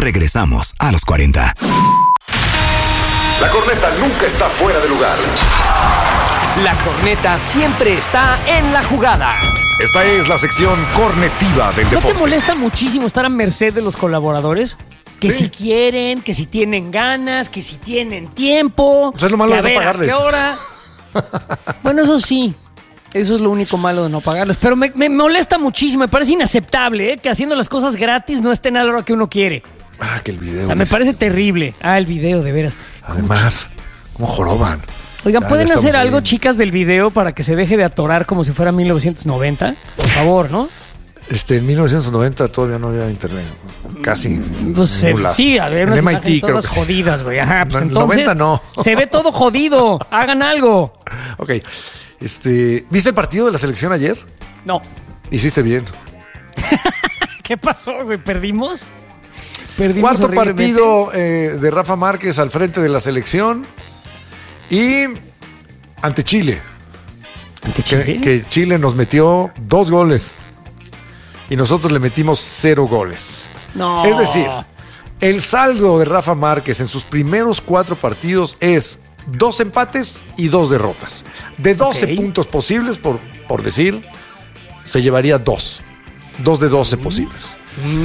Regresamos a los 40. La corneta nunca está fuera de lugar. La corneta siempre está en la jugada. Esta es la sección cornetiva del ¿No deporte. te molesta muchísimo estar a merced de los colaboradores? Que Sí. si quieren, que si tienen ganas, que si tienen tiempo. Pues es lo malo que de a no ver, pagarles. ¿a qué hora? Bueno, eso sí. Eso es lo único malo de no pagarles. Pero me molesta muchísimo. Me parece inaceptable, que haciendo las cosas gratis no estén a la hora que uno quiere. Ah, que el video. O sea, me parece terrible. El video, de veras. Además, ¿cómo joroban? Oigan, Ya ¿pueden estamos hacer algo, viendo. chicas, del video para que se deje de atorar como si fuera 1990? Por favor, ¿no? En 1990 todavía no había internet. Casi. Pues, en ningún lado. sí, a ver, en unas MIT imágenes creo todas que sí. jodidas, güey. Ajá, pues No, en entonces 90 no. se ve todo jodido. Hagan algo. Ok. ¿Viste el partido de la selección ayer? No. Hiciste bien. ¿Qué pasó, güey? ¿Perdimos? Perdimos Cuarto horriblemente. partido de Rafa Márquez al frente de la selección. Y ante Chile. ¿Ante Chile? Que Chile nos metió 2 goles. Y nosotros le metimos 0 goles. No. Es decir, el saldo de Rafa Márquez en sus primeros 4 partidos es 2 empates y 2 derrotas. De 12 Ok. puntos posibles, por decir, se llevaría 2. 2 de 12 posibles.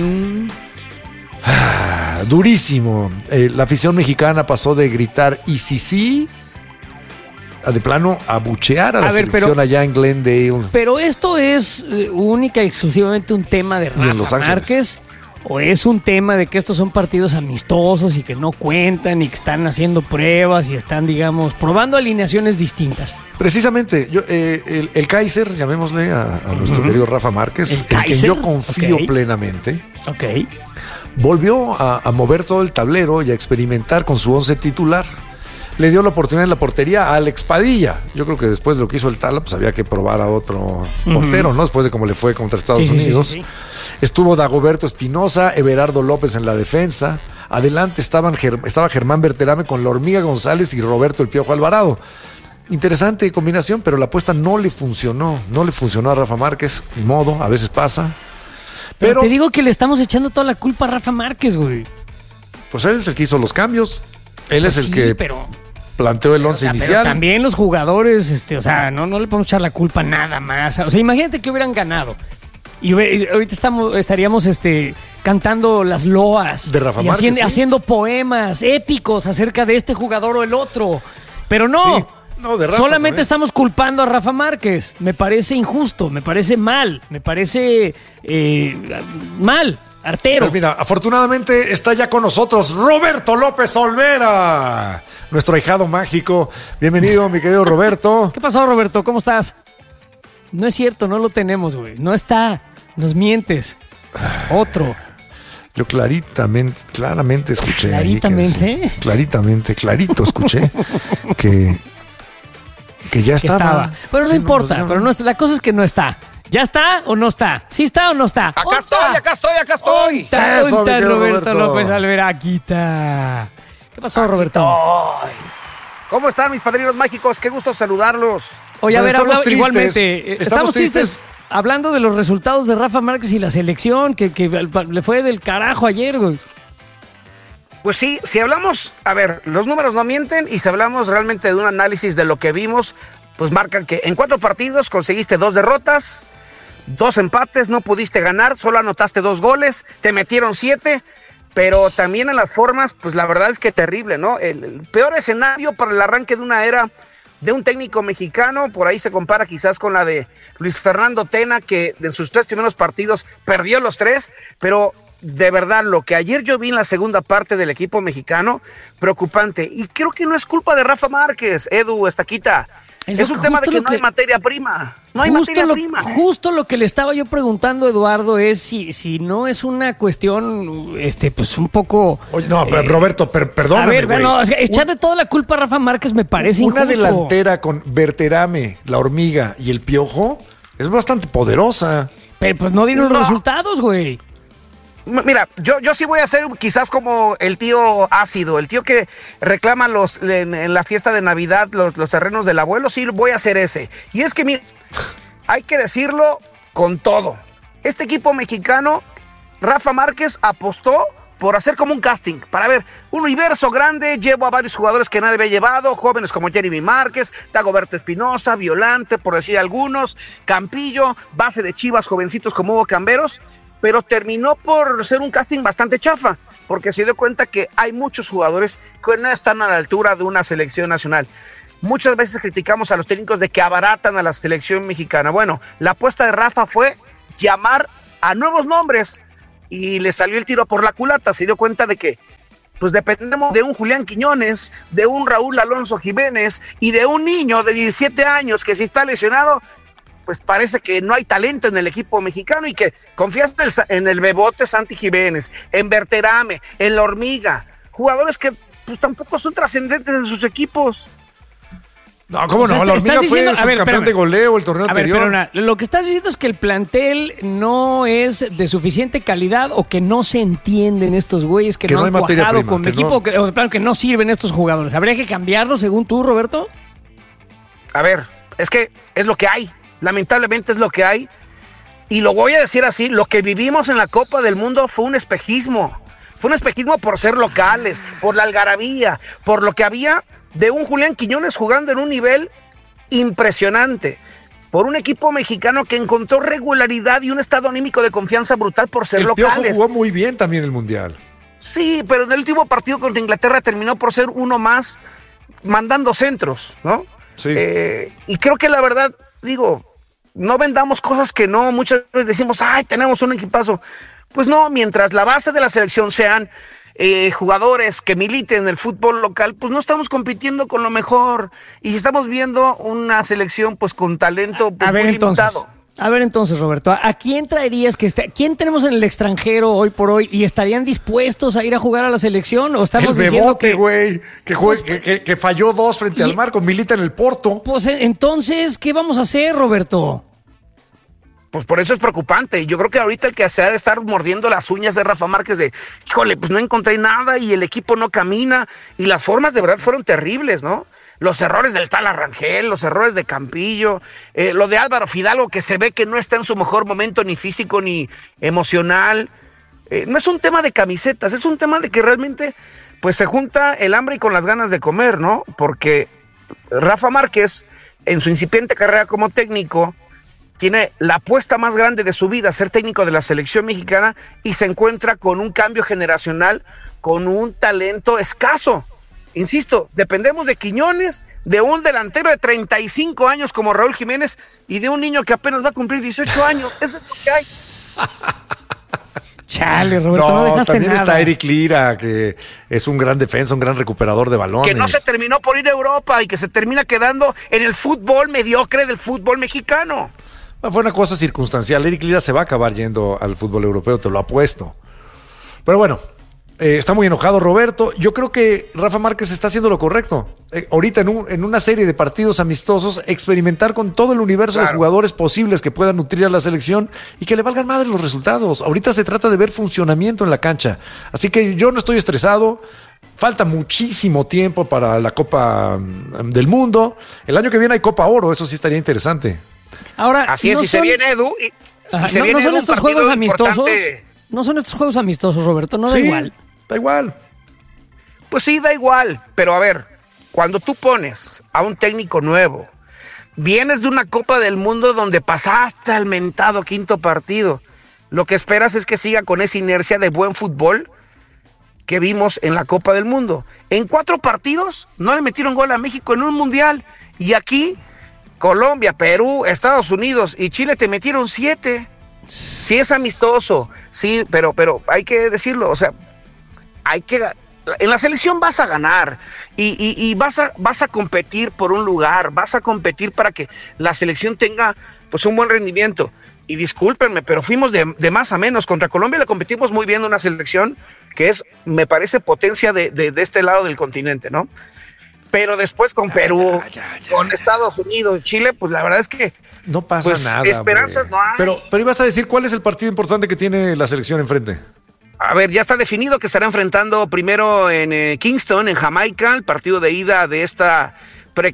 Durísimo. La afición mexicana pasó de gritar "y sí", a de plano abuchear a la selección pero- allá en Glendale. Pero esto es única y exclusivamente un tema de Y en Los Rafa Ángeles. Márquez. ¿O es un tema de que estos son partidos amistosos y que no cuentan y que están haciendo pruebas y están, digamos, probando alineaciones distintas? Precisamente, el Kaiser, llamémosle a nuestro querido Rafa Márquez, El en quien Kaiser, yo confío ok. plenamente, Ok. volvió a mover todo el tablero y a experimentar con su 11 titular. Le dio la oportunidad en la portería a Alex Padilla. Yo creo que después de lo que hizo el Tala, pues había que probar a otro portero, ¿no? Después de cómo le fue contra Estados Sí, sí, sí, Unidos. sí, sí. Estuvo Dagoberto Espinosa, Everardo López en la defensa. Adelante estaba Germán Berterame con la Hormiga González y Roberto El Piojo Alvarado. Interesante combinación, pero la apuesta no le funcionó. No le funcionó a Rafa Márquez. Ni modo, a veces pasa. Pero Pero, te digo que le estamos echando toda la culpa a Rafa Márquez, güey. pues él es el que hizo los cambios. Él Pues es el sí, que pero planteó el once O sea, pero inicial. también los jugadores, o sea, no le podemos echar la culpa nada más. O sea, imagínate que hubieran ganado. Y ahorita estaríamos cantando las loas. De Rafa y Márquez, sí. haciendo poemas épicos acerca de este jugador o el otro. Pero no. Sí. No, de Rafa Solamente también. estamos culpando a Rafa Márquez. Me parece injusto, me parece mal, me parece mal, artero. Pero mira, afortunadamente está ya con nosotros Roberto López Olvera, nuestro ahijado mágico. Bienvenido, mi querido Roberto. ¿Qué pasó, Roberto? ¿Cómo estás? No es cierto, no lo tenemos, güey. No está. Nos mientes. Otro. Yo claramente escuché. ahí ¿Claritamente? clarito escuché que ya Que estaba. estaba. Pero no Sí, importa, no, pero no está. La cosa es que no está. ¿Ya está o no está? ¿Sí está o no está? Acá estoy. ¿Está Eso, mi querido Roberto Roberto. López Alveraquita? ¿Qué pasó, Roberto? Ay. ¿Cómo están mis padrinos mágicos? Qué gusto saludarlos. Oye, a Pues ver, estamos tristes. igualmente. Estamos tristes hablando de los resultados de Rafa Márquez y la selección, que le fue del carajo ayer, güey. Pues sí, si hablamos, a ver, los números no mienten y si hablamos realmente de un análisis de lo que vimos, pues marcan que en 4 partidos conseguiste 2 derrotas, 2 empates, no pudiste ganar, solo anotaste 2 goles, te metieron 7, pero también en las formas, pues la verdad es que terrible, ¿no? El peor escenario para el arranque de una era de un técnico mexicano, por ahí se compara quizás con la de Luis Fernando Tena, que en sus 3 primeros partidos perdió los 3, pero de verdad, lo que ayer yo vi en la segunda parte del equipo mexicano, preocupante. Y creo que no es culpa de Rafa Márquez, Edu, Estaquita. Es un tema de que no hay materia prima. No hay materia prima. Justo lo que le estaba yo preguntando, Eduardo, es si no es una cuestión, pues un poco... Oye, no, pero Roberto, perdóname, a ver, güey. bueno, echarle toda la culpa a Rafa Márquez me parece Una injusto. delantera con Berterame, la Hormiga y el Piojo es bastante poderosa. Pero pues no dieron No. los resultados, güey. Mira, yo sí voy a ser quizás como el tío ácido, el tío que reclama en la fiesta de Navidad los terrenos del abuelo, sí voy a ser ese. Y es que, mira, hay que decirlo con todo. Este equipo mexicano, Rafa Márquez apostó por hacer como un casting, para ver un universo grande. Llevo a varios jugadores que nadie había llevado, jóvenes como Jeremy Márquez, Dagoberto Espinosa, Violante, por decir algunos, Campillo, base de Chivas, jovencitos como Hugo Camberos, pero terminó por ser un casting bastante chafa, porque se dio cuenta que hay muchos jugadores que no están a la altura de una selección nacional. Muchas veces criticamos a los técnicos de que abaratan a la selección mexicana. Bueno, la apuesta de Rafa fue llamar a nuevos nombres y le salió el tiro por la culata. Se dio cuenta de que pues dependemos de un Julián Quiñones, de un Raúl Alonso Jiménez y de un niño de 17 años que si está lesionado, pues parece que no hay talento en el equipo mexicano y que confías en el Bebote Santi Jiménez, en Berterame, en La Hormiga, jugadores que pues tampoco son trascendentes en sus equipos. No, ¿cómo O sea, no? La Hormiga estás fue diciendo- a ver, subcampeón de goleo el torneo anterior. Lo que estás diciendo es que el plantel no es de suficiente calidad o que no se entienden estos güeyes, que Que no no han hay materia cuajado prima, con que equipo, no- o de plano que no sirven estos jugadores. ¿Habría que cambiarlo según tú, Roberto? A ver, es que es lo que hay, lamentablemente es lo que hay, y lo voy a decir así, lo que vivimos en la Copa del Mundo fue un espejismo por ser locales, por la algarabía, por lo que había de un Julián Quiñones jugando en un nivel impresionante, por un equipo mexicano que encontró regularidad y un estado anímico de confianza brutal por ser El Piojo locales. jugó muy bien también el Mundial. Sí, pero en el último partido contra Inglaterra terminó por ser uno más mandando centros, ¿no? Sí. Y creo que la verdad, digo, no vendamos cosas que no, muchas veces decimos, ay, tenemos un equipazo. Pues no, mientras la base de la selección sean jugadores que militen en el fútbol local, pues no estamos compitiendo con lo mejor. Y estamos viendo una selección pues con talento pues, muy limitado. A ver entonces, Roberto, ¿a quién traerías que esté? ¿Quién tenemos en el extranjero hoy por hoy y estarían dispuestos a ir a jugar a la selección? ¿O estamos El diciendo Bebote, que güey, que falló 2 frente al Marco, milita en el Porto. pues entonces qué vamos a hacer, Roberto? Pues por eso es preocupante. Yo creo que ahorita el que se ha de estar mordiendo las uñas de Rafa Márquez de, híjole, pues no encontré nada y el equipo no camina. Y las formas de verdad fueron terribles, ¿no? Los errores del tal Arrangel, los errores de Campillo, lo de Álvaro Fidalgo, que se ve que no está en su mejor momento ni físico ni emocional. No es un tema de camisetas, es un tema de que realmente pues se junta el hambre y con las ganas de comer, ¿no? Porque Rafa Márquez, en su incipiente carrera como técnico, tiene la apuesta más grande de su vida, ser técnico de la selección mexicana, y se encuentra con un cambio generacional, con un talento escaso. Insisto, dependemos de Quiñones, de un delantero de 35 años como Raúl Jiménez y de un niño que apenas va a cumplir 18 años. Eso es lo que hay. Chale, Roberto, no dejaste también nada. está Eric Lira, que es un gran defensa, un gran recuperador de balones. Que no se terminó por ir a Europa y que se termina quedando en el fútbol mediocre del fútbol mexicano. Fue una cosa circunstancial. Eric Lira se va a acabar yendo al fútbol europeo, te lo apuesto. Pero bueno, está muy enojado Roberto. Yo creo que Rafa Márquez está haciendo lo correcto. Ahorita en una serie de partidos amistosos, experimentar con todo el universo de jugadores posibles que puedan nutrir a la selección y que le valgan madre los resultados. Ahorita se trata de ver funcionamiento en la cancha. Así que yo no estoy estresado. Falta muchísimo tiempo para la Copa del Mundo. El año que viene hay Copa Oro, eso sí estaría interesante. Ahora, Así es, no si se son- viene Edu, Ajá, se no viene son un estos partido juegos amistosos. importante. No son estos juegos amistosos, Roberto, no da Sí, igual. Da igual. Pues sí, da igual, pero a ver, cuando tú pones a un técnico nuevo, vienes de una Copa del Mundo donde pasaste al mentado quinto partido, lo que esperas es que siga con esa inercia de buen fútbol que vimos en la Copa del Mundo. En 4 partidos no le metieron gol a México en un mundial, y aquí Colombia, Perú, Estados Unidos y Chile te metieron 7. Sí es amistoso, sí, pero hay que decirlo, o sea, en la selección vas a ganar y vas a competir por un lugar, vas a competir para que la selección tenga pues un buen rendimiento. Y discúlpenme, pero fuimos de más a menos. Contra Colombia le competimos muy bien, una selección que es, me parece, potencia de este lado del continente, ¿no? Pero después con Perú, con Estados Unidos, Chile, pues la verdad es que No pasa pues, nada. esperanzas hombre. no hay. Pero ibas a decir cuál es el partido importante que tiene la selección enfrente. A ver, ya está definido que estará enfrentando primero en Kingston, en Jamaica, el partido de ida de esta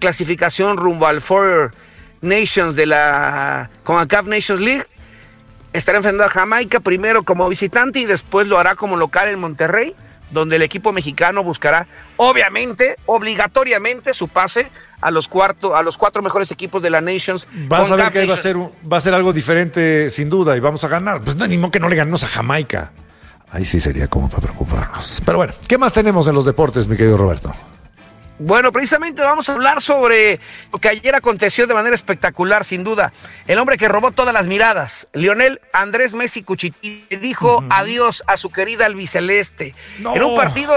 preclasificación rumbo al Four Nations de la CONCACAF Nations League. estará enfrentando a Jamaica primero como visitante y después lo hará como local en Monterrey, donde el equipo mexicano buscará, obviamente, obligatoriamente, su pase a los cuatro mejores equipos de la Nations. Vas a ver que va a ser algo diferente, sin duda, y vamos a ganar. Pues no, ni modo que no le ganemos a Jamaica. Ahí sí sería como para preocuparnos. Pero bueno, ¿qué más tenemos en los deportes, mi querido Roberto? Bueno, precisamente vamos a hablar sobre lo que ayer aconteció de manera espectacular, sin duda. El hombre que robó todas las miradas, Lionel Andrés Messi Cuchití, adiós a su querida albiceleste. No. En un partido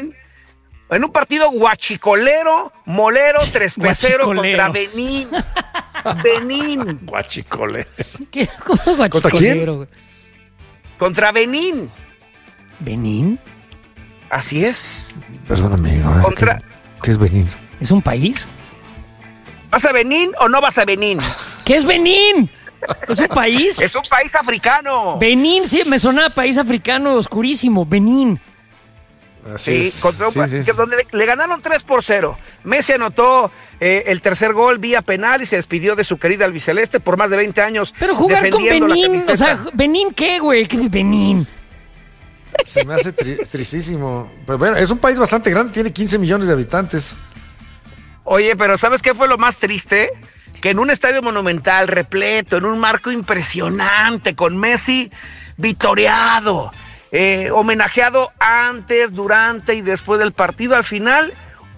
guachicolero, molero, 3-0 contra Benín. Benín. Guachicolero. ¿Qué? ¿Cómo guachicolero? ¿Contra quién? Contra Benín. ¿Benín? Así es. Perdóname, ¿qué es Benín? ¿Es un país? ¿Vas a Benín o no vas a Benín? ¿Qué es Benín? ¿Es un país? Es un país africano. Benín, sí, me sonaba país africano oscurísimo. Benín. Sí, donde le ganaron 3-0. Messi anotó el tercer gol vía penal y se despidió de su querida albiceleste por más de 20 años. Pero jugar con Benín, o sea, ¿Benín qué, güey? ¿Qué es Benín? Se me hace tristísimo. Pero bueno, es un país bastante grande, tiene 15 millones de habitantes. Oye, pero ¿sabes qué fue lo más triste? Que en un estadio monumental, repleto, en un marco impresionante, con Messi vitoreado, homenajeado antes, durante y después del partido, al final,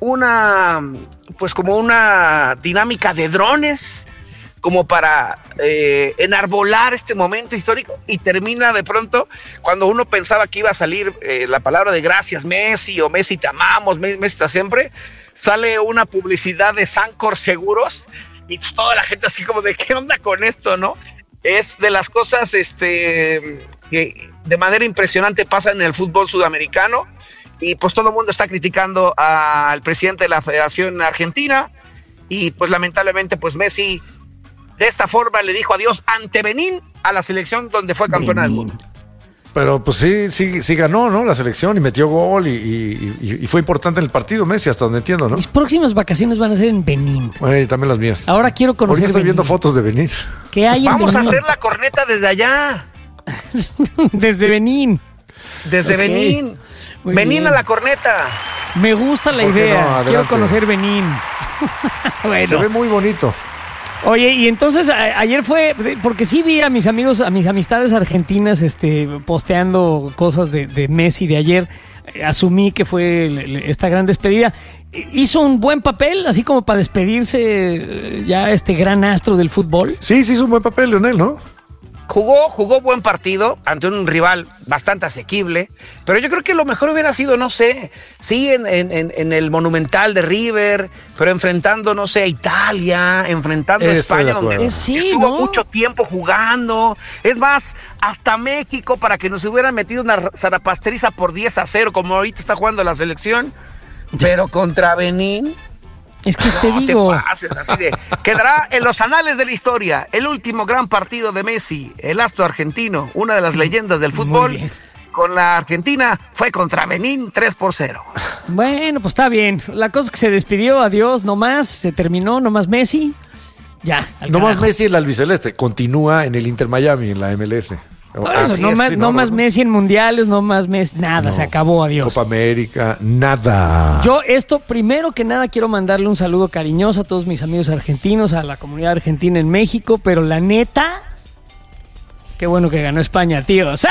como una dinámica de drones, como para enarbolar este momento histórico, y termina de pronto, cuando uno pensaba que iba a salir la palabra de gracias Messi, o Messi te amamos, Messi está siempre, sale una publicidad de Sancor Seguros, y toda la gente así como de ¿qué onda con esto, no? Es de las cosas que de manera impresionante pasan en el fútbol sudamericano, y pues todo el mundo está criticando al presidente de la Federación Argentina, y pues lamentablemente pues Messi de esta forma le dijo adiós ante Benín a la selección donde fue campeón del mundo. Pero pues sí ganó, ¿no? La selección y metió gol y fue importante en el partido Messi, hasta donde entiendo, ¿no? Mis próximas vacaciones van a ser en Benín. Bueno, y también las mías. Ahora quiero conocer Ahorita estoy Benín. viendo fotos de Benín. ¿Qué hay en Vamos Benín? a hacer la corneta desde allá. Desde Benín. Desde Benín. Muy Benín bien. a la corneta. Me gusta la ¿Por qué idea. no? Adelante. Quiero conocer Benín. Bueno. Se ve muy bonito. Oye, y entonces ayer fue, porque sí vi a mis amigos, a mis amistades argentinas posteando cosas de Messi de ayer. Asumí que fue esta gran despedida. Hizo un buen papel, así como para despedirse ya este gran astro del fútbol. Sí, hizo un buen papel, Lionel, ¿no? Jugó buen partido ante un rival bastante asequible, pero yo creo que lo mejor hubiera sido, no sé, sí, en el Monumental de River, pero enfrentando, no sé, a Italia, enfrentando a Estoy de España, donde acuerdo. Sí, estuvo ¿no? mucho tiempo jugando. Es más, hasta México, para que nos hubieran metido una zarapasteriza por 10-0, como ahorita está jugando la selección, pero contra Benín. Es que te No digo, te pases, así de, quedará en los anales de la historia el último gran partido de Messi, el astro argentino, una de las leyendas del Muy fútbol. bien. Con la Argentina fue contra Benín 3-0. bueno, pues está bien. La cosa es que se despidió, adiós, no más, se terminó, no más Messi. Ya, al No más carajo. Messi en la albiceleste. Continúa en el Inter Miami, en la MLS. Por eso, Así no es, más, sí, no más Messi en mundiales, no más Messi, nada, No. se acabó, adiós. Copa América, nada. Yo primero que nada quiero mandarle un saludo cariñoso a todos mis amigos argentinos, a la comunidad argentina en México, pero la neta, qué bueno que ganó España, tíos.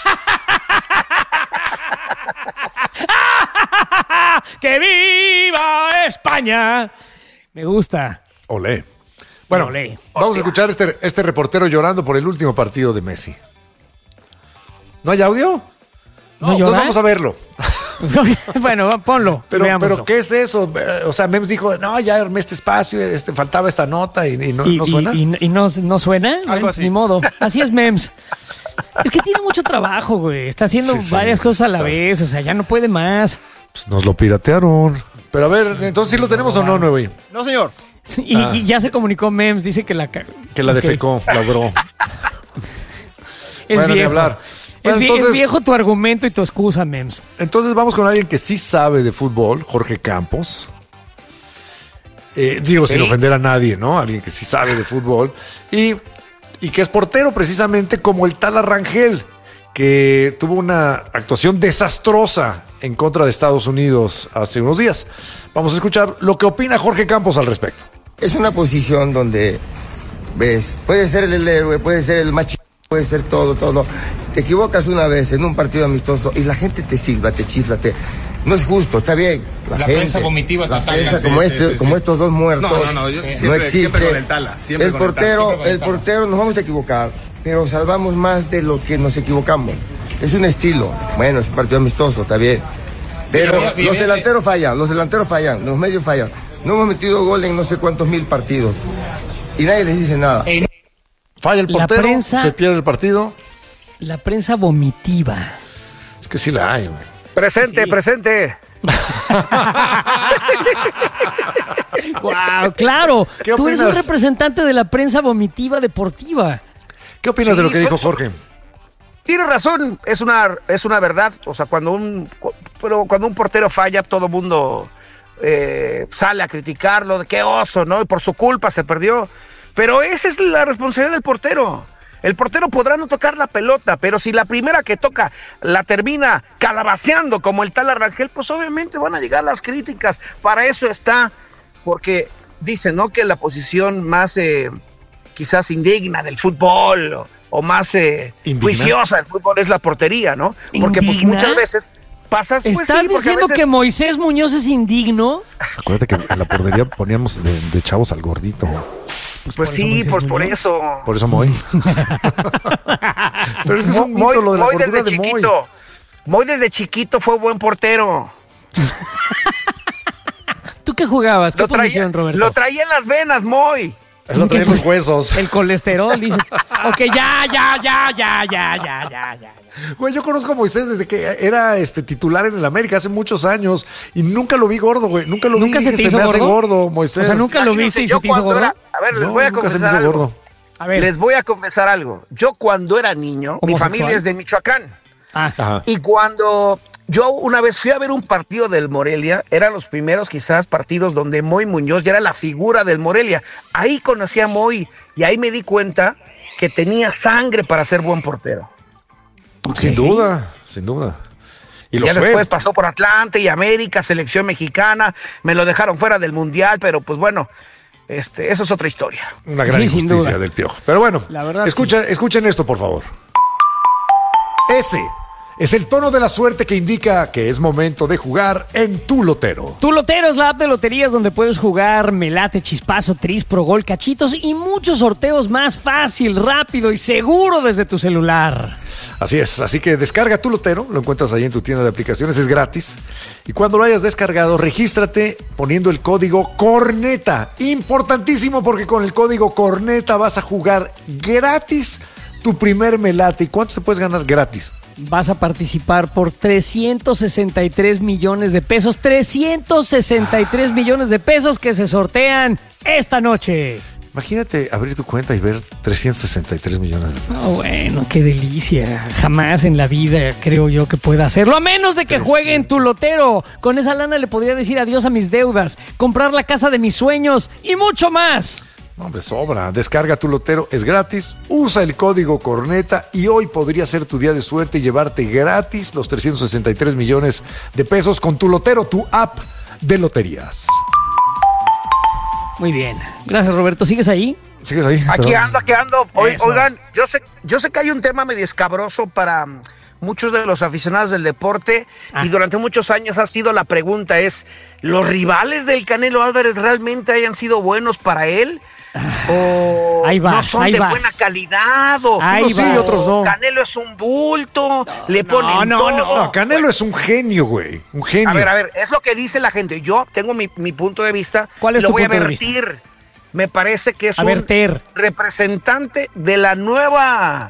¡Que viva España! Me gusta. Olé. Bueno, Olé. vamos a escuchar este reportero llorando por el último partido de Messi. ¿No hay audio? ¿No entonces llora? vamos a verlo. Bueno, ponlo. Pero veámoslo. ¿qué es eso? O sea, Mems dijo, no, ya armé este espacio, faltaba esta nota y no suena. ¿Y no suena? Algo así. Ni modo. Así es, Mems. Es que tiene mucho trabajo, güey. Está haciendo Sí, varias cosas a la está. vez. O sea, ya no puede más. Pues nos lo piratearon. Pero a ver, entonces ¿sí lo tenemos o no, Nuevo? No, señor. Y ya se comunicó Mems. Dice que la... Que la Ok. defecó, logró. Es Bueno, ni viejo. hablar. Es, Bueno, es entonces- viejo tu argumento y tu excusa, Mems. Entonces vamos con alguien que sí sabe de fútbol, Jorge Campos. Sin ofender a nadie, ¿no? Alguien que sí sabe de fútbol. Y y que es portero precisamente como el Tala Rangel, que tuvo una actuación desastrosa en contra de Estados Unidos hace unos días. Vamos a escuchar lo que opina Jorge Campos al respecto. Es una posición donde, ves, puede ser el héroe, puede ser el macho, puede ser todo. Te equivocas una vez en un partido amistoso y la gente te silba, te chifla, no es justo, está bien. La gente, prensa vomitiva la total. prensa, como estos dos muertos. No, no existe. Siempre con el Tala. El portero, nos vamos a equivocar, pero salvamos más de lo que nos equivocamos. Es un estilo. Bueno, es un partido amistoso, está bien. Pero los delanteros fallan, los medios fallan. No hemos metido gol en no sé cuántos mil partidos. Y nadie les dice nada. Falla el portero, prensa, se pierde el partido. La prensa vomitiva. Es que sí la hay, güey. Presente. Wow, claro. ¿Qué Tú eres un opinas? representante de la prensa vomitiva deportiva. ¿Qué opinas Sí, de lo que dijo fue- Jorge? Tiene razón, es una verdad. O sea, cuando un portero falla, todo el mundo sale a criticarlo, de qué oso, ¿no? Y por su culpa se perdió. Pero esa es la responsabilidad del portero. El portero podrá no tocar la pelota, pero si la primera que toca la termina calabaceando como el Tala Rangel, pues obviamente van a llegar las críticas. Para eso está, porque dicen, ¿no?, que la posición más quizás indigna del fútbol o más juiciosa del fútbol es la portería, ¿no? Porque pues ¿Indigna? muchas veces pasas, pues ¿Estás sí, porque a diciendo veces- que Moisés Muñoz es indigno? Acuérdate que en la portería poníamos de chavos al gordito. Pues sí, pues por eso. Por eso Moy. Pero es que es un mito lo de la portería de Moy. Moy desde chiquito fue buen portero. ¿Tú qué jugabas? ¿Qué posición, Roberto? Lo traía en las venas, Moy. Él lo trae en los huesos. El colesterol, dices. Ok, ya. Güey, yo conozco a Moisés desde que era titular en el América hace muchos años y nunca lo vi gordo, güey. Nunca lo ¿Nunca vi. se Dije, te hizo me hace gordo? gordo, Moisés. O sea, nunca lo Imagínense, viste y yo se te hizo cuando gordo. A ver, les No, voy a nunca se me confesar hizo algo. gordo. A ver. Les voy a confesar algo. Yo cuando era niño, mi ¿Homosexual? familia es de Michoacán. Ajá. Y cuando yo una vez fui a ver un partido del Morelia, eran los primeros quizás partidos donde Moy Muñoz ya era la figura del Morelia. Ahí conocí a Moy y ahí me di cuenta que tenía sangre para ser buen portero. Sin duda. Y lo Ya fue. después pasó por Atlante y América, selección mexicana, me lo dejaron fuera del Mundial, pero pues bueno, eso es otra historia. Una gran Sí, sin injusticia duda. del Piojo. Pero bueno, La verdad, escuchen esto, por favor. Ese es el tono de la suerte que indica que es momento de jugar en Tu Lotero. Tu Lotero es la app de loterías donde puedes jugar Melate, Chispazo, Tris, Pro Gol, Cachitos y muchos sorteos más fácil, rápido y seguro desde tu celular. Así es, así que descarga Tu Lotero, lo encuentras ahí en tu tienda de aplicaciones, es gratis. Y cuando lo hayas descargado, regístrate poniendo el código CORNETA. Importantísimo porque con el código CORNETA vas a jugar gratis tu primer Melate. ¿Y cuánto te puedes ganar gratis? Vas a participar por 363 millones de pesos. 363 millones de pesos que se sortean esta noche. Imagínate abrir tu cuenta y ver 363 millones de pesos. Oh, bueno, qué delicia. Jamás en la vida creo yo que pueda hacerlo, a menos de que juegue en Tu Lotero. Con esa lana le podría decir adiós a mis deudas, comprar la casa de mis sueños y mucho más. No, de sobra. Descarga Tu Lotero, es gratis. Usa el código CORNETA y hoy podría ser tu día de suerte y llevarte gratis los 363 millones de pesos con Tu Lotero, tu app de loterías. Muy bien. Gracias, Roberto. ¿Sigues ahí? ¿Sigues ahí? Aquí Perdón. ando. Eso. Oigan, yo sé que hay un tema medio escabroso para muchos de los aficionados del deporte y durante muchos años ha sido la pregunta es, ¿los rivales del Canelo Álvarez realmente hayan sido buenos para él? ¿O Ahí vas, no son ahí de vas. buena calidad? ¿O Ahí Unos sí, vas. otros no. Canelo es un bulto? ¿Le ponen no, todo? No, Canelo es un genio, güey. Un genio. A ver, es lo que dice la gente. Yo tengo mi punto de vista. ¿Cuál es lo tu voy punto a de vertir. Me parece que es A un verter. representante de la nueva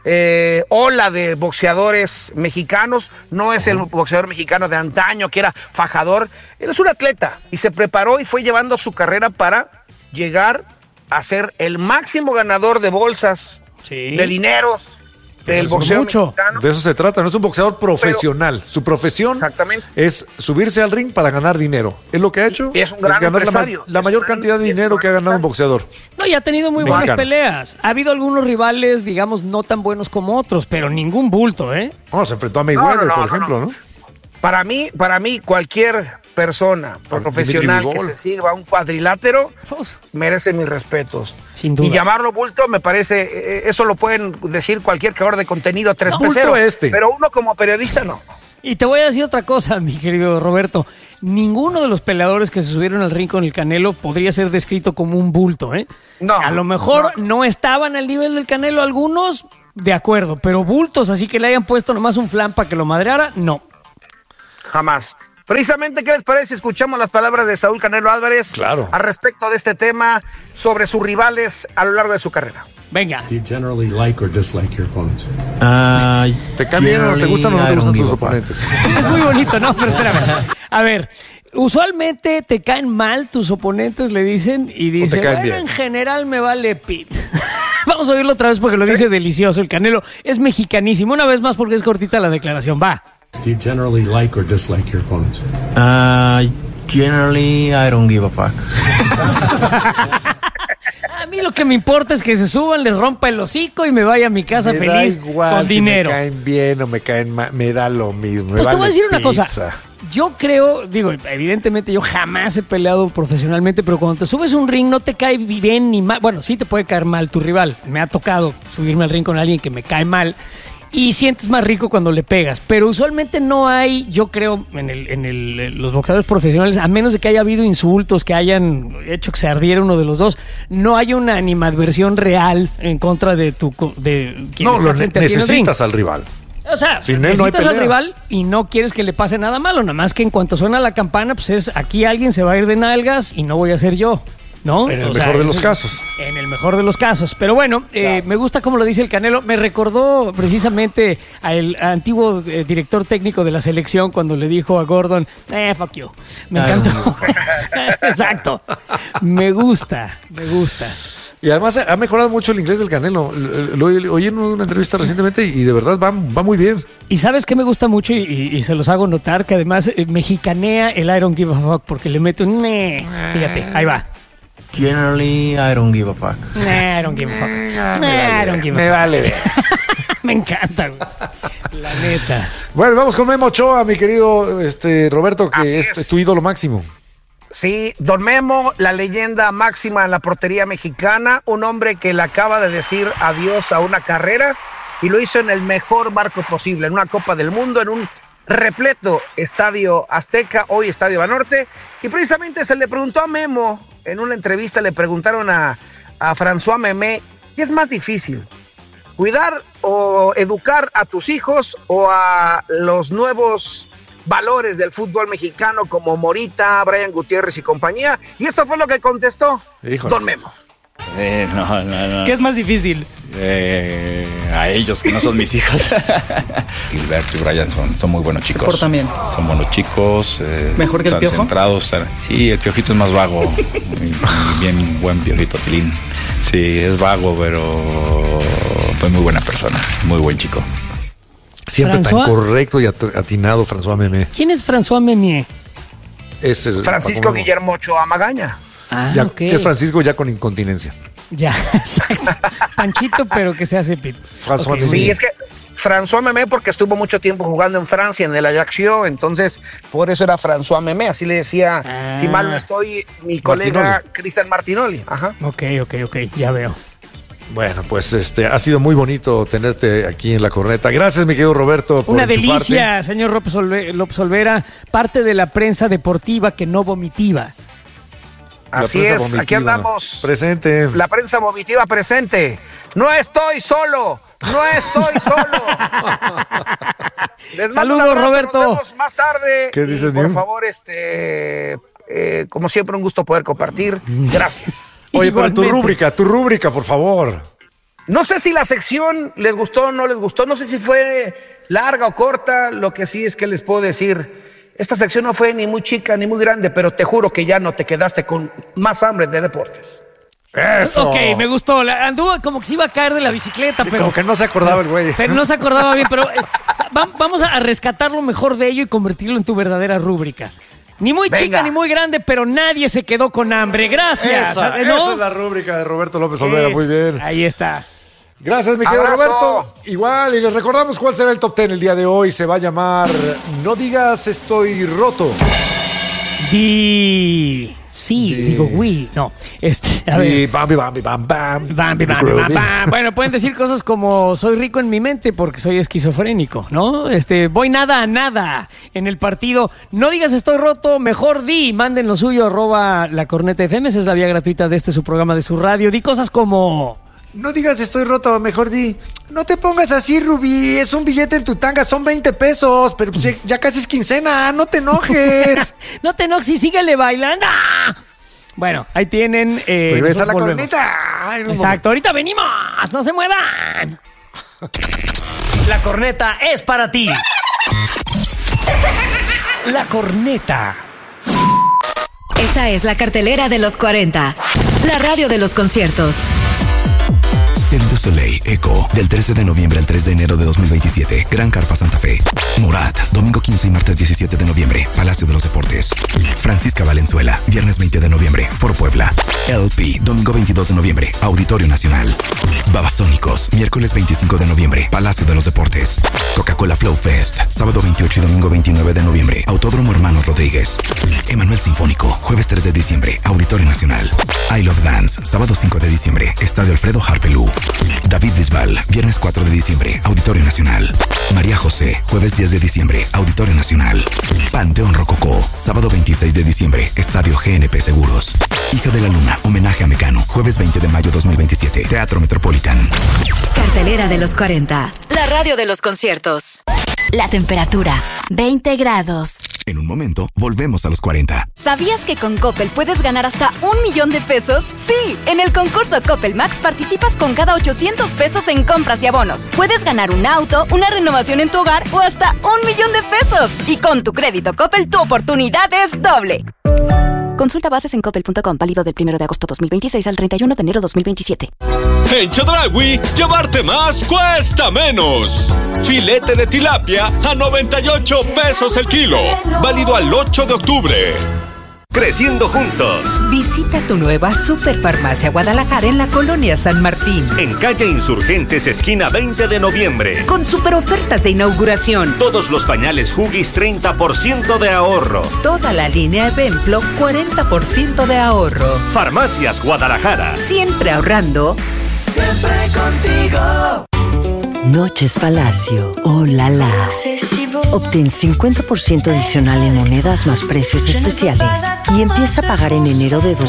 ola de boxeadores mexicanos. No es el boxeador mexicano de antaño que era fajador. Él es un atleta y se preparó y fue llevando su carrera para llegar a ser el máximo ganador de bolsas, Sí. de dineros del boxeo mexicano. De eso se trata, no es un boxeador profesional. Su profesión es subirse al ring para ganar dinero. Es lo que ha hecho. Y es un gran ganar empresario. la mayor cantidad de dinero que ha ganado un boxeador. No, y ha tenido muy buenas peleas. Ha habido algunos rivales, digamos, no tan buenos como otros, pero ningún bulto, ¿eh? No, se enfrentó a Mayweather, por ejemplo, ¿no? Para mí, cualquier persona profesional que se sirva un cuadrilátero merece mis respetos. Sin duda. Y llamarlo bulto me parece, eso lo pueden decir cualquier creador de contenido 3.0, pero uno como periodista no. Y te voy a decir otra cosa, mi querido Roberto. Ninguno de los peleadores que se subieron al ring con el Canelo podría ser descrito como un bulto, ¿eh? No. A lo mejor no estaban al nivel del Canelo algunos, de acuerdo, pero bultos, así que le hayan puesto nomás un flan para que lo madreara, no. Jamás. Precisamente, ¿qué les parece? Escuchamos las palabras de Saúl Canelo Álvarez al respecto de este tema sobre sus rivales a lo largo de su carrera. Venga. Do you generally like or dislike your opponents? ¿Te cambian o te gustan o no te gustan tus oponentes? Es muy bonito, ¿no? Pero espérame. A ver, usualmente te caen mal tus oponentes, le dicen, y dicen, bueno, bien. En general me vale pit. Vamos a oírlo otra vez porque lo dice delicioso. El Canelo es mexicanísimo. Una vez más porque es cortita la declaración. Va. Do you generally like or dislike your opponents? Generally, I don't give a fuck. A mí lo que me importa es que se suban, les rompa el hocico y me vaya a mi casa me feliz da igual con si dinero. Me caen bien o me caen mal, me da lo mismo. Pues te voy a decir una cosa. Yo creo, digo, evidentemente yo jamás he peleado profesionalmente, pero cuando te subes a un ring no te cae bien ni mal. Bueno, sí te puede caer mal tu rival. Me ha tocado subirme al ring con alguien que me cae mal. Y sientes más rico cuando le pegas, pero usualmente no hay, yo creo, los boxeadores profesionales, a menos de que haya habido insultos que hayan hecho que se ardiera uno de los dos, no hay una animadversión real en contra de quien está frente a ti. No, necesitas al rival. O sea, sin necesitas al rival y no quieres que le pase nada malo, nada más que en cuanto suena la campana, pues es aquí alguien se va a ir de nalgas y no voy a ser yo. ¿No? En el mejor de los casos. En el mejor de los casos. Pero bueno, me gusta como lo dice el Canelo. Me recordó precisamente al antiguo director técnico de la selección cuando le dijo a Gordon, fuck you. Me encantó. Exacto. Me gusta. Y además ha mejorado mucho el inglés del Canelo. Lo oí en una entrevista recientemente y de verdad va muy bien. Y ¿sabes qué me gusta mucho? Y se los hago notar, que además mexicanea el I don't give a fuck porque le meto un... Fíjate, ahí va. Generally, I don't give a fuck. I don't give a fuck. I don't give a fuck. Me vale. Me encanta, güey. La neta. Bueno, vamos con Memo Ochoa, mi querido Roberto, que es tu ídolo máximo. Sí, don Memo, la leyenda máxima en la portería mexicana, un hombre que le acaba de decir adiós a una carrera y lo hizo en el mejor marco posible, en una Copa del Mundo, en un repleto Estadio Azteca, hoy Estadio Banorte, y precisamente se le preguntó a Memo, en una entrevista le preguntaron a François Memé, ¿qué es más difícil? ¿Cuidar o educar a tus hijos o a los nuevos valores del fútbol mexicano como Morita, Brian Gutiérrez y compañía? Y esto fue lo que contestó don Memo. No. ¿Qué es más difícil? A ellos, que no son mis hijos. Gilberto y Brian son muy buenos chicos. Por también. Son buenos chicos. ¿Mejor que el Piojo? Centrados. Sí, el Piojito es más vago. Bien buen Piojito, Tilín. Sí, es vago, pero pues muy buena persona. Muy buen chico. Siempre tan correcto y atinado, François Memé. ¿Quién es François Memé? Es Francisco Guillermo Ochoa Magaña. Que es Francisco ya con incontinencia. Ya, exacto. Panchito, pero que se hace pip. Sí, es que François Memé, porque estuvo mucho tiempo jugando en Francia, en el Ajaccio, entonces por eso era François Memé, así le decía, si mal no estoy, mi colega Cristian Martinoli. Ajá. Ok, ya veo. Bueno, pues ha sido muy bonito tenerte aquí en La Corneta. Gracias, mi querido Roberto, por una delicia, señor López Olvera, parte de la prensa deportiva que no vomitiva. Así es, vomitiva. Aquí andamos. Presente. La prensa vomitiva presente. No estoy solo. Les mando un abrazo, Roberto. Nos vemos más tarde. ¿Qué dices, por favor, como siempre, un gusto poder compartir. Gracias. Oye, pero tu rúbrica, por favor. No sé si la sección les gustó o no les gustó. No sé si fue larga o corta. Lo que sí es que les puedo decir, esta sección no fue ni muy chica ni muy grande, pero te juro que ya no te quedaste con más hambre de deportes. ¡Eso! Ok, me gustó. Anduvo como que se iba a caer de la bicicleta, Sí, pero... como que no se acordaba el güey. Pero no se acordaba bien, pero vamos a rescatar lo mejor de ello y convertirlo en tu verdadera rúbrica. Ni muy chica ni muy grande, pero nadie se quedó con hambre. Gracias. Esa es la rúbrica de Roberto López Olvera. Muy bien. Ahí está. Gracias, mi querido Abrazo. Roberto. Igual, y les recordamos cuál será el top 10 el día de hoy. Se va a llamar No digas estoy roto. Digo, no. A ver. Y bam, bam, bam, bam. Bam, bam, bam, bam. Bueno, pueden decir cosas como soy rico en mi mente porque soy esquizofrénico, ¿no? Voy nada a nada en el partido. No digas estoy roto, mejor di. Manden lo suyo, @lacornetafm. Esa es la vía gratuita de su programa de su radio. Di cosas como... No digas estoy roto, mejor di. No te pongas así, Rubí. Es un billete en tu tanga, son 20 pesos. Pero pues ya casi es quincena, no te enojes. No te enojes y síguele bailando. Bueno, ahí tienen. Regresa la volvemos. corneta. Ay, no, Exacto, ahorita venimos. No se muevan. La corneta es para ti. La corneta. Esta es la cartelera de los 40. La radio de los conciertos. Cirque du Soleil, Echo, del 13 de noviembre al 3 de enero de 2027, Gran Carpa Santa Fe. Morat, domingo 15 y martes 17 de noviembre, Palacio de los Deportes. Francisca Valenzuela, viernes 20 de noviembre, Foro Puebla. LP, domingo 22 de noviembre, Auditorio Nacional. Babasónicos, miércoles 25 de noviembre, Palacio de los Deportes. Coca-Cola Flow Fest, sábado 28 y domingo 29 de noviembre, Autódromo Hermanos Rodríguez. Emanuel Sinfónico, jueves 3 de diciembre, Auditorio Nacional. I Love Dance, sábado 5 de diciembre, Estadio Alfredo Harpelú. David Bisbal, viernes 4 de diciembre, Auditorio Nacional. María José, jueves 10 de diciembre, Auditorio Nacional. Panteón Rococó, sábado 26 de diciembre, Estadio GNP Seguros. Hija de la Luna, homenaje a Mecano, jueves 20 de mayo 2027, Teatro Metropolitan. Cartelera de los 40. La radio de los conciertos. La temperatura, 20 grados. En un momento, volvemos a los 40. ¿Sabías que con Coppel puedes ganar hasta $1,000,000 de pesos? Sí, en el concurso Coppel Max participas con cada 800 pesos en compras y abonos. Puedes ganar un auto, una renovación en tu hogar o hasta $1,000,000 de pesos. Y con tu crédito Coppel, tu oportunidad es doble. Consulta bases en coppel.com, válido del 1 de agosto 2026 al 31 de enero 2027. En Chedraui, llevarte más cuesta menos. Filete de tilapia a 98 pesos el kilo. Válido al 8 de octubre. Creciendo juntos. Visita tu nueva Superfarmacia Guadalajara en la Colonia San Martín. En calle Insurgentes, esquina 20 de noviembre. Con super ofertas de inauguración. Todos los pañales Huggies, 30% de ahorro. Toda la línea Evemplo, 40% de ahorro. Farmacias Guadalajara. Siempre ahorrando. Siempre contigo. Noches Palacio, oh la la. Obtén 50% adicional en monedas más precios especiales y empieza a pagar en enero de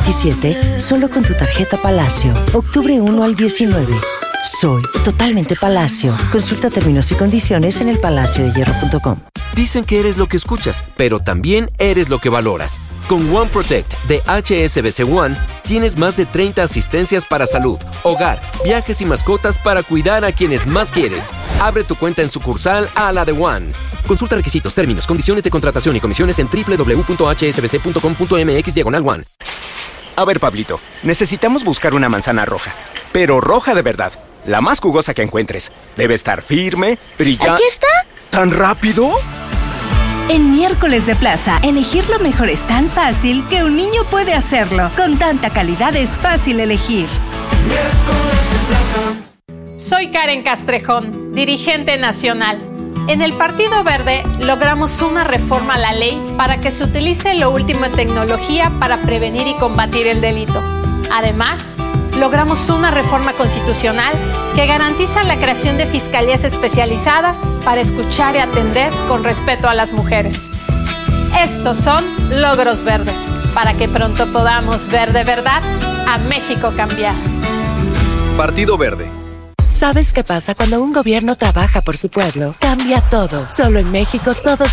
2027 solo con tu tarjeta Palacio. Octubre 1 al 19. Soy totalmente Palacio. Consulta términos y condiciones en elpalaciodehierro.com. Dicen que eres lo que escuchas, pero también eres lo que valoras. Con One Protect de HSBC One, tienes más de 30 asistencias para salud, hogar, viajes y mascotas para cuidar a quienes más quieres. Abre tu cuenta en sucursal a la de One. Consulta requisitos, términos, condiciones de contratación y comisiones en www.hsbc.com.mx/One. A ver, Pablito, necesitamos buscar una manzana roja, pero roja de verdad, la más jugosa que encuentres. Debe estar firme, brillante. ¿Aquí está? ¿Tan rápido? En Miércoles de Plaza, elegir lo mejor es tan fácil que un niño puede hacerlo. Con tanta calidad es fácil elegir. Miércoles de Plaza. Soy Karen Castrejón, dirigente nacional. En el Partido Verde logramos una reforma a la ley para que se utilice lo último en tecnología para prevenir y combatir el delito. Además, logramos una reforma constitucional que garantiza la creación de fiscalías especializadas para escuchar y atender con respeto a las mujeres. Estos son logros verdes, para que pronto podamos ver de verdad a México cambiar. Partido Verde. ¿Sabes qué pasa cuando un gobierno trabaja por su pueblo? Cambia todo. Solo en México todos